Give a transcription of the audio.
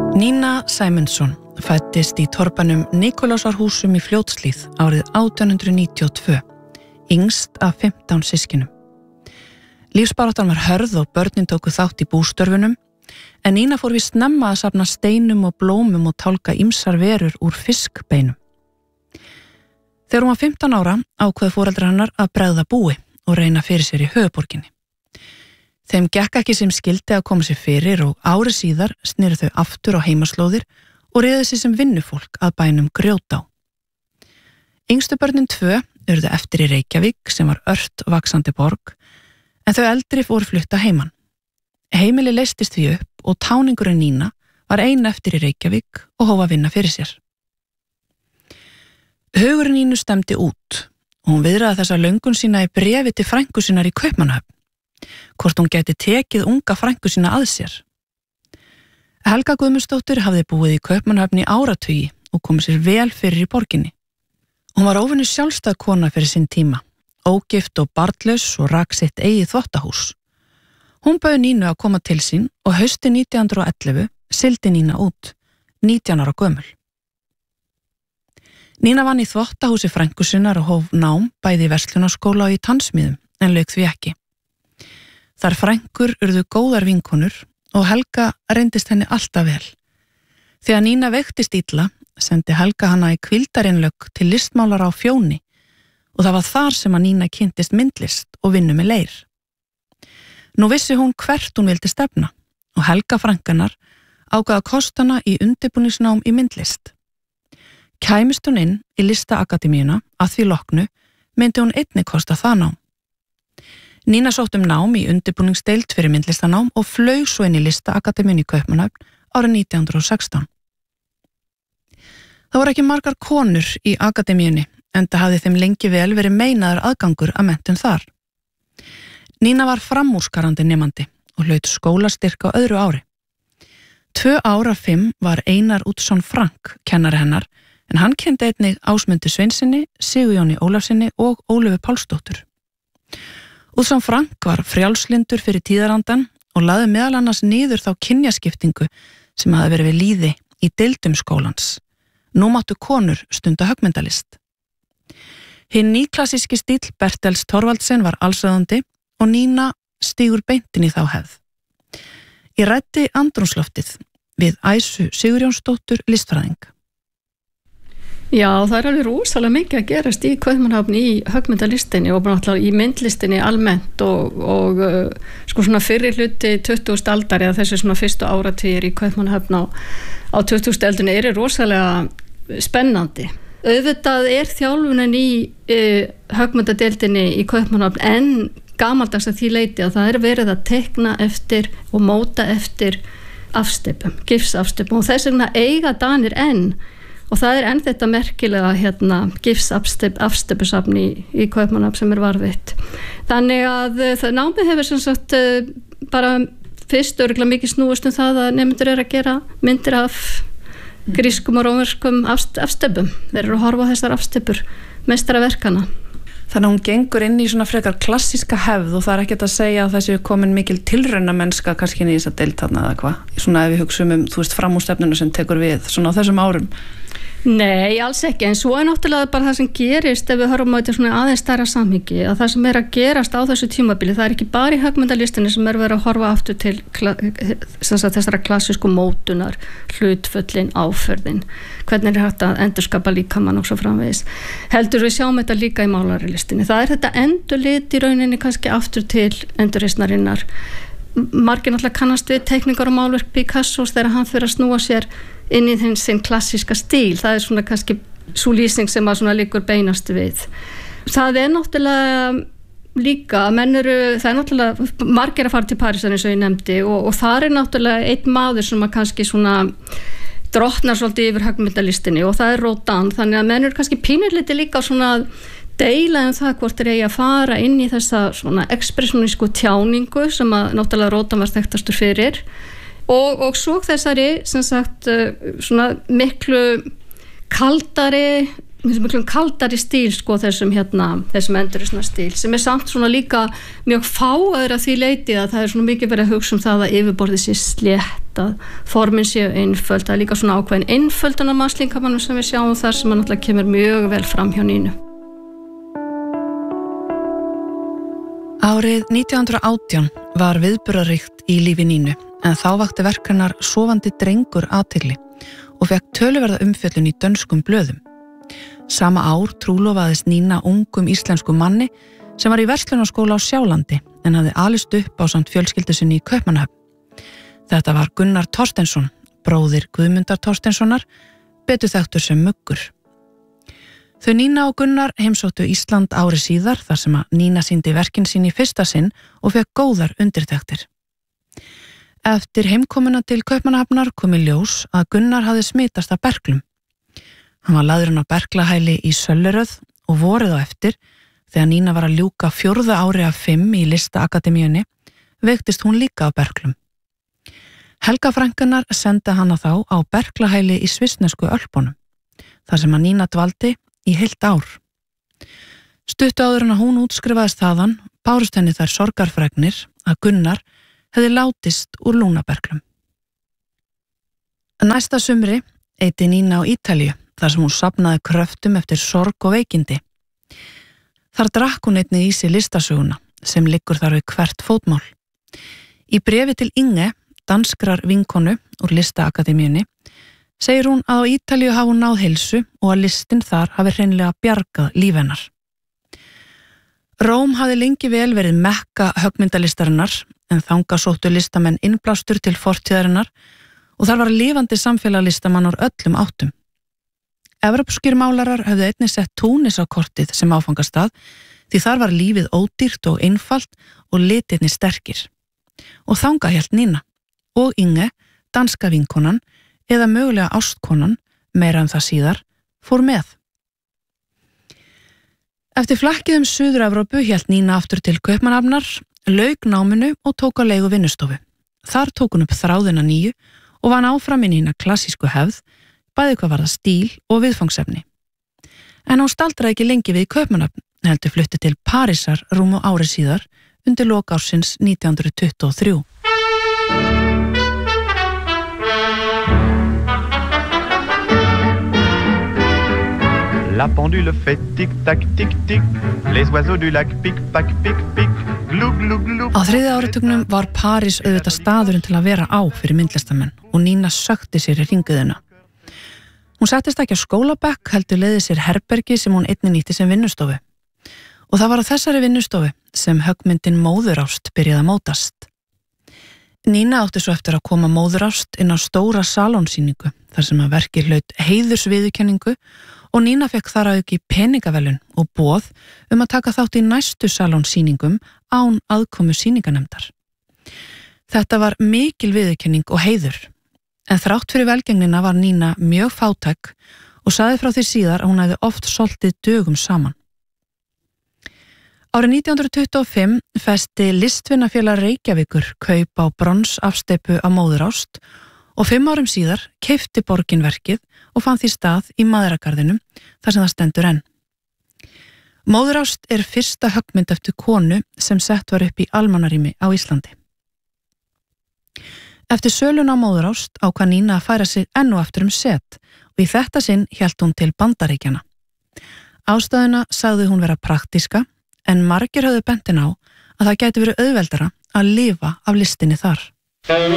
Nína Sæmundsson fæddist í torpanum Nikolásarhúsum í Fljótshlíð árið 1892, yngst af 15 systkinum. Lífsbaráttan var hörð og börnin tóku þátt í bústörfunum, en Nína fór við snemma að safna steinum og blómum og tálka ýmsar verur úr fiskbeinum. Þegar hún var 15 ára ákveðu foreldrar hennar að bregða búi og reyna fyrir sér í höfuðborginni. Þeim gekk ekki sem skildi að koma sér fyrir og ári síðar sneru þau aftur á heimaslóðir og réðu sig sem vinnufólk að bænum Grjótá. Yngstu börnin 2 urðu eftir í Reykjavík sem var ört vaxandi borg, en þau eldri fóru flutta heiman. Heimili leystist því upp og táningurinn Nína var ein eftir í Reykjavík og hóf að vinna fyrir sér. Hugurinn Nínu stemdi út og hún viðraði þessa löngun sína í bréfi til frænku sinnar í Kaupmannahöfn, hvort hún gæti tekið unga frænku sína að sér. Helga Guðmundsdóttir hafði búið í Kaupmannahöfn í áratugi og komið sér vel fyrir í borginni. Hún var óvenju sjálfstæð kona fyrir sinn tíma, ógift og barnlaus og rak sitt eigið þvottahús. Hún bauð Nínu að koma til sín og haustið 1911 sigldi Nína út, 19 ára gömul. Nína vann í þvottahúsi frænku sinnar og hóf nám bæði í verslunarskóla og í tannsmiðum, en lauk því ekki. Þar frænkur urðu góðar vinkonur og Helga reyndist henni alltaf vel. Þegar Nína veiktist illa, sendi Helga hana í hvíldarinnlögn til listmálara á Fjóni og það var þar sem að Nína kynntist myndlist og vinnu með leir. Nú vissi hún hvert hún vildi stefna og Helga frænkanar ákvað að kosta hana í undirbúningsnám í myndlist. Kæmist hún inn í listaakademíuna að því loknu myndi hún einnig kosta það nám. Nína sótt nám í undirbúningsdeild fyrir myndlistanám og flaug svo inn í listaakademíunni í Kaupmannahöfn árið 1916. Það voru ekki margar konur í akademíunni, enda hafði þeim lengi vel verið meinaður aðgangur að menntun þar. Nína var framúrskarandi nemandi og hlaut skólastyrk á öðru ári. 2 ár af 5 var Einar Útsson Frank kennari hennar, en hann kenndi einnig Ásmundi Sveinsinni, Sigurjóni Ólafsinni og Ólöfu Pálsdóttur. Útsson Frank var frjálslyndur fyrir tíðarandan og lagði meðal annars niður þá kynjaskiptingu sem hafði verið við lýði í deildum skólans. Nú máttu konur stunda höggmyndalist. Hinn nýklassíski stíll Bertels Thorvaldsen var allsráðandi og Nína stígur beintin í þá hefð. Ég ræddi andrúmsloftið við Æsu Sigurjónsdóttur listfræðing. Já, það alveg rosalega mikið að gerast í Kaupmannahöfn í höggmyndalistinni og náttúrulega í myndlistinni almennt og sko svona fyrri hluti 20. aldar eða þessi svona fyrstu áratugir í Kaupmannahöfn á 20. öldinni eru rosalega spennandi. Auðvitað þjálfunin í höggmyndadeildinni í Kaupmannahöfn en gamaldags að því leyti að það verið að teikna eftir og móta eftir afsteypum, gifsafsteypum og þess vegna eiga Danir enn. Og það enn þetta merkilega gifsafsteypusafn í Kaupmannahöfn sem varðveitt. Þannig að námið hefur sem sagt bara fyrst örugglega mikið snúist það að nemendur að gera myndir af grískum og rómverskum afsteypum. Þeir eru að horfa á þessar afsteypur meistaraverkana. Þannig að hún gengur inn í svona frekar klassíska hefð og það ekkert að segja að þessi komin mikil tilraunamennska kannski inn í þessa deild þarna eða hvað. Svona ef við hugsum framúrstefnuna sem tekur við svona á þessum árum. Nei, alls ekki, en svo náttúrulega bara það sem gerist ef við horfum á þetta svona aðeins stærra samhengi, að það sem að gerast á þessu tímabili, það ekki bara í höggmyndalistinni sem verið að horfa aftur til þessara klassísku mótunar, hlutföllin, áferðin, hvernig hægt að endurskapa líkamann og svo framvegis. Heldur við sjáum þetta líka í málarilistinni. Það þetta endurlit í rauninni kannski aftur til endurreisnarinnar. Margir náttúrulega kannast við teikningar og málverk Picassos þegar hann fyrir að snúa sér inn í sinn klassíska stíl. Það svona kannski sú lýsing sem að svona liggur beinast við. Það náttúrulega líka, það náttúrulega margir að fara til Parísar eins og ég nefndi og það náttúrulega einn maður sem að kannski svona drottnar svolítið yfir höggmyndalistinni og það Rodin, þannig að menn eru kannski pínuliti líka svona deila það hvort eigi að fara inn í þessa svona ekspressionísku tjáningu sem að náttúrulega Rodin var þekktastur fyrir og svo þessari sem sagt svona miklu kaldari miklum kaldari stíl sko þessum endurreisnar stíl sem samt svona líka mjög fáaður að því leyti að það svona mikið verið að hugsa það að yfirborðið sé slétt að formin séu einföld, það líka svona ákveðin einföldunar mannslíkamanum sem við sjáum þar sem náttúrulega kemur mjög vel fram hjá Nínu. Árið 1918 var viðburðaríkt í lífi Nínu en þá vakti verk hennar Sofandi drengur athygli og fekk töluverða umfjöllun í dönskum blöðum. Sama ár trúlofaðist Nína ungum íslenskum manni sem var í verslunarskóla á Sjálandi en hafði alist upp ásamt fjölskyldu sinni í Kaupmannahöfn. Þetta var Gunnar Thorsteinsson, bróðir Guðmundar Thorsteinssonar, betur þekktur sem Muggur. Þau Nína og Gunnar heimsóttu Ísland ári síðar þar sem að Nína sýndi verkin sín í fyrsta sinn og fekk góðar undirtektir. Eftir heimkomuna til Kaupmannahafnar kom í ljós að Gunnar hafði smitast af berklum. Hann var lagðurinn á berklahæli í Sölleröð og vorið á eftir, þegar Nína var að ljúka 4. ári af 5 í Listaakademíunni, veiktist hún líka á berklum. Helga frænkunnar sendi hana þá á berklahæli í svissnesku Ölpunum, þar sem að Nína dvaldi í heilt ár. Stuttu áður en að hún útskrifaðist þaðan, bárust henni þær sorgarfregnir að Gunnar hefði látist úr lungnaberklum. Næsta sumri eyti Nína á Ítalíu, þar sem hún safnaði kröftum eftir sorg og veikindi. Þar drakk hún einnig í sig listasöguna, sem liggur þar við hvert fótmál. Í bréfi til Inge, danskrar vinkonu úr Listaakademíunni, segir hún að á Ítalíu hafi hún náð heilsu og að listin þar hafi hreinlega bjargað líf hennar. Róm hafði lengi vel verið mekka höggmyndalistarinnar, en þangað sóttu listamenn innblástur til fortíðarinnar og þar var lifandi samfélagslistamann úr öllum áttum. Evrópskir málarar höfðu einnig sett Túnis á kortið sem áfangastað því þar var lífið ódýrt og einfalt og litirnir sterkir. Og þangað hélt Nína og Inge, danska vinkonan eða mögulega ástkonan, meira það síðar, fór með. Eftir flakkið Suður-Evrópu hélt Nína aftur til Kaupmannahafnar, lauk náminu og tók á leigu vinnustofu. Þar tók hún upp þráðina nýju og vann áfram inn í hina klassísku hefð, bæði hvað var það stíl og viðfangsefni. En hún staldraði ekki lengi við Kaupmannahöfn, heldur flutti til Parísar rúmu ári síðar undir lok ársins 1923. La pendule fait tic-tac, tic-tic, les oiseaux du lac pic-pac, pic-pic, glug-glug-glug. Á 3. áratugnum var París auðvitað staðurinn til að vera á fyrir myndlistamenn og Nína sökti sér í hringiðuna. Hún settist ekki á skólabekk, heldur leiði sér herbergi sem hún einnig nýtti sem vinnustofu. Og það var á þessari vinnustofu sem höggmyndin Móðurást byrjaði að mótast. Nína átti svo eftir að koma Móðurást inn á stóra salónsýningu þar sem að verkið hlaut heiðursviðurkenningu og Nína fekk þar að auki peningaverðlaun og boð að taka þátt í næstu salónsýningum án aðkomu sýninganemndar. Þetta var mikil viðurkenning og heiður. En þrátt fyrir velgengnina var Nína mjög fátæk og sagði frá því síðar að hún hefði oft soltið dögum saman. Árið 1925 festi Listvinafélag Reykjavíkur kaup á bronsafsteypu af Móðurást og 5 árum síðar keypti borgin verkið og fann því stað í Mæðragarðinum þar sem það stendur enn. Móðurást er fyrsta höggmynd eftir konu sem sett var upp í almannarými á Íslandi. Eftir söluna á Móðurást ákvað Nína að færa sig enn og aftur set og í þetta sinn hélt hún til Bandaríkjanna. Ástæðuna sagði hún vera praktíska en margir höfðu bentin á að það gæti verið auðveldara að lifa af listinni þar.